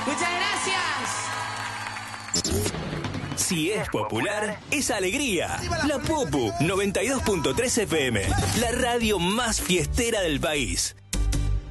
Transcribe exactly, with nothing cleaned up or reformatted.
Muchas gracias. Si es popular, es alegría. La Popu noventa y dos punto tres F M, la radio más fiestera del país.